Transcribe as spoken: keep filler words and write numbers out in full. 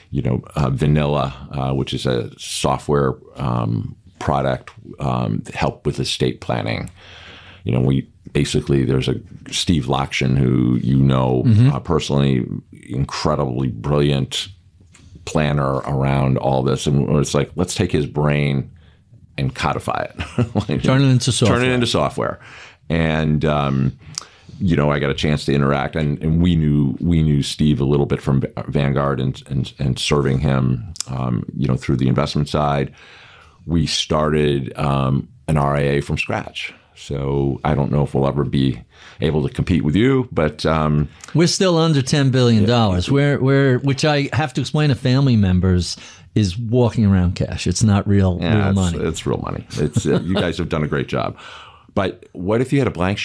you know, uh, Vanilla, uh, which is a software um, product, um, help with estate planning. You know, we basically, there's a Steve Lakshin, who you know mm-hmm. uh, personally, incredibly brilliant planner around all this. And it's like, let's take his brain and codify it. Like, turn it into software. Turn it into software. And, um, you know, I got a chance to interact, and, and we knew we knew Steve a little bit from Vanguard and and, and serving him, um, you know, through the investment side. We started um, an R I A from scratch. So I don't know if we'll ever be able to compete with you, but um, we're still under ten billion dollars. Yeah. We're we're which I have to explain to family members is walking around cash. It's not real yeah, real it's, money. It's real money. It's uh, you guys have done a great job. But what if you had a blank